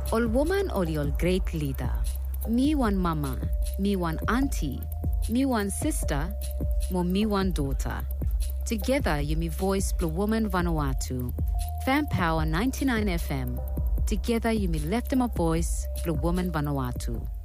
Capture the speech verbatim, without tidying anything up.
Ol woman ol your great leader. Me one mama, me one auntie, me one sister, mo me one daughter. Together you me voice Blue Woman Vanuatu. Fan Power ninety-nine F M. Together you me left them a voice Blue Woman Vanuatu.